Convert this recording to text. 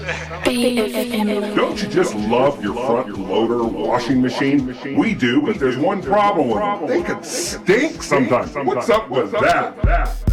BFM. Don't you just love your front loader washing machine? We do, but there's one problem with them. They could stink sometimes. What's up with that?